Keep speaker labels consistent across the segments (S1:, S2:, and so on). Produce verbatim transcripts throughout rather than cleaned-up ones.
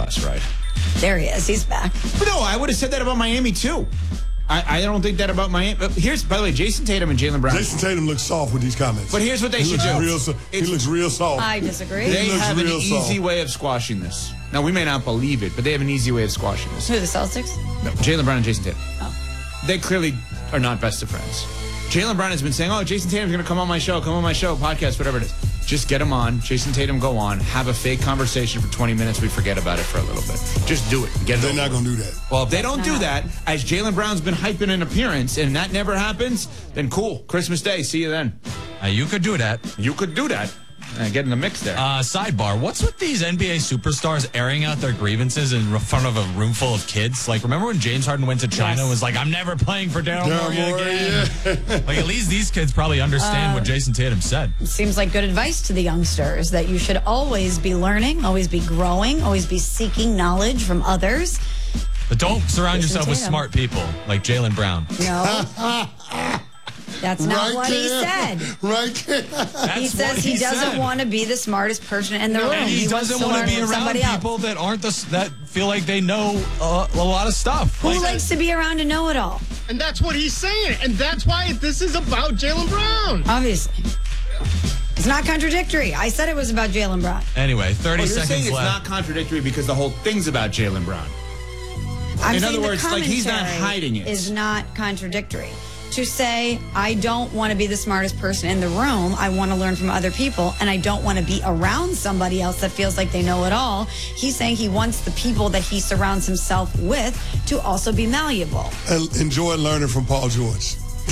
S1: bus ride.
S2: There he is. He's back.
S1: But no, I would have said that about Miami, too. I, I don't think that about Miami. But here's, by the way, Jason Tatum and Jaylen Brown.
S3: Jason Tatum looks soft with these comments.
S1: But here's what they
S3: he
S1: should do.
S3: Real, he looks real soft.
S2: I disagree.
S1: They have an
S3: soft.
S1: easy way of squashing this. Now, we may not believe it, but they have an easy way of squashing this.
S2: Who, the Celtics?
S1: No, Jaylen Brown and Jason Tatum.
S2: Oh.
S1: They clearly are not best of friends. Jaylen Brown has been saying, oh, Jason Tatum's going to come on my show, come on my show, podcast, whatever it is. Just get him on. Jason Tatum, go on. Have a fake conversation for twenty minutes. We forget about it for a little bit. Just do it. Get it
S3: They're
S1: over
S3: not going to do that.
S1: Well, if they don't do that, as Jaylen Brown's been hyping an appearance, and that never happens, then cool. Christmas Day. See you then.
S4: Uh, you could do that.
S1: You could do that. Uh, get in the mix there.
S4: Uh, sidebar, what's with these N B A superstars airing out their grievances in front of a room full of kids? Like, remember when James Harden went to China and was like, I'm never playing for Daryl Morey again? Yeah. Like, at least these kids probably understand uh, what Jason Tatum said.
S2: Seems like good advice to the youngsters, that you should always be learning, always be growing, always be seeking knowledge from others.
S4: But don't surround
S2: Jason
S4: yourself
S2: Tatum.
S4: with smart people like Jaylen Brown.
S2: No. That's not
S3: right
S2: what
S3: there.
S2: he said.
S3: Right there.
S2: He says he, he doesn't want to be the smartest person in the room.
S4: And he,
S2: he
S4: doesn't
S2: want
S4: to be around people
S2: else.
S4: that aren't the, that feel like they know uh, a lot of stuff.
S2: Who
S4: like,
S2: likes to be around a know-it-all?
S5: And that's what he's saying. And that's why this is about Jaylen Brown.
S2: Obviously. It's not contradictory. I said it was about Jaylen Brown.
S4: Anyway, thirty
S1: well, you're
S4: seconds
S1: saying it's
S4: left.
S1: not contradictory because the whole thing's about Jaylen Brown.
S2: I'm
S1: in
S2: saying
S1: other words,
S2: the
S1: like he's not hiding it.
S2: Is not contradictory. To say, I don't want to be the smartest person in the room. I want to learn from other people, and I don't want to be around somebody else that feels like they know it all. He's saying he wants the people that he surrounds himself with to also be malleable.
S3: And enjoy learning from Paul George.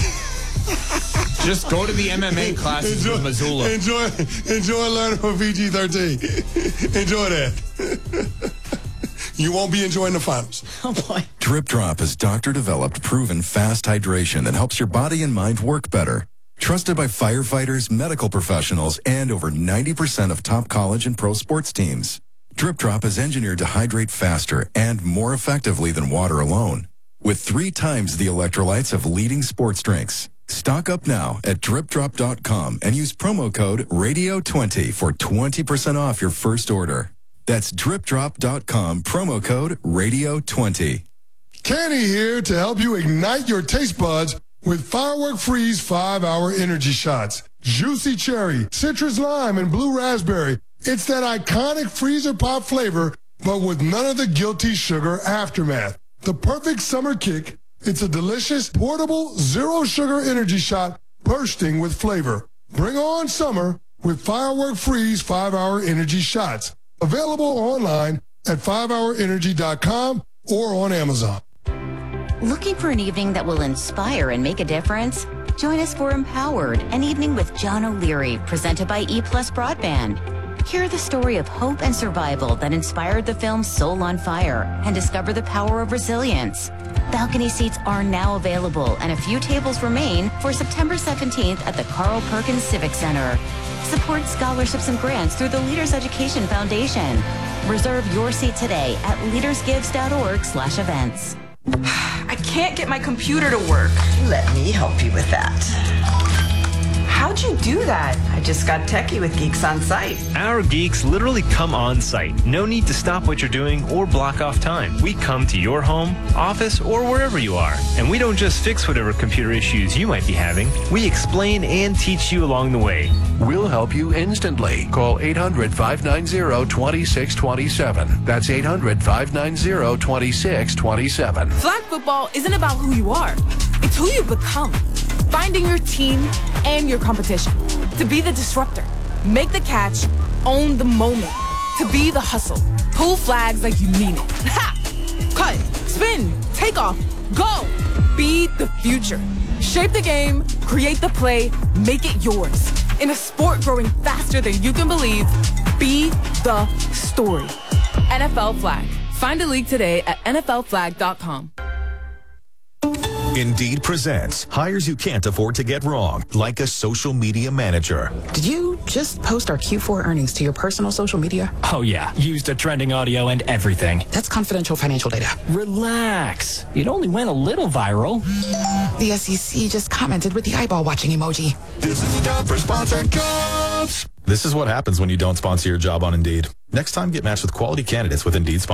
S1: Just go to the M M A classes
S3: enjoy,
S1: with Missoula.
S3: Enjoy, enjoy learning from V G thirteen. Enjoy that. You won't be enjoying the finals.
S2: Oh, boy.
S6: Drip Drop is doctor-developed, proven fast hydration that helps your body and mind work better. Trusted by firefighters, medical professionals, and over ninety percent of top college and pro sports teams. Drip Drop is engineered to hydrate faster and more effectively than water alone, with three times the electrolytes of leading sports drinks. Stock up now at drip drop dot com and use promo code radio twenty for twenty percent off your first order. That's drip drop dot com, promo code radio twenty.
S3: Kenny here to help you ignite your taste buds with Firework Freeze five hour energy shots. Juicy cherry, citrus lime, and blue raspberry. It's that iconic freezer pop flavor, but with none of the guilty sugar aftermath. The perfect summer kick. It's a delicious, portable, zero-sugar energy shot bursting with flavor. Bring on summer with Firework Freeze five hour energy shots. Available online at five hour energy dot com or on Amazon.
S7: Looking for an evening that will inspire and make a difference? Join us for Empowered, an evening with John O'Leary, presented by E Plus Broadband. Hear the story of hope and survival that inspired the film Soul on Fire and discover the power of resilience. Balcony seats are now available and a few tables remain for September seventeenth at the Carl Perkins Civic Center. Support scholarships and grants through the Leaders Education Foundation. Reserve your seat today at leadersgives dot org slash events.
S8: I can't get my computer to work.
S9: Let me help you with that.
S8: How'd you do that?
S9: I just got techie with Geeks on Site.
S10: Our geeks literally come on site. No need to stop what you're doing or block off time. We come to your home, office, or wherever you are. And we don't just fix whatever computer issues you might be having. We explain and teach you along the way.
S11: We'll help you instantly. Call eight hundred, five nine zero, two six two seven. That's eight hundred, five nine zero, two six two seven.
S8: Flag football isn't about who you are. It's who you become. Finding your team and your competition. To be the disruptor. Make the catch. Own the moment. To be the hustle. Pull flags like you mean it. Ha! Cut. Spin. Take off. Go. Be the future. Shape the game. Create the play. Make it yours. In a sport growing faster than you can believe, be the story. N F L Flag. Find a league today at N F L flag dot com.
S12: Indeed presents hires you can't afford to get wrong, like a social media manager.
S13: Did you just post our Q four earnings to your personal social media?
S14: Oh, yeah. Used the trending audio and everything.
S13: That's confidential financial data.
S14: Relax. It only went a little viral.
S13: The S E C just commented with the eyeball watching emoji.
S12: This is time for sponsored jobs. This is what happens when you don't sponsor your job on Indeed. Next time, get matched with quality candidates with Indeed sponsor.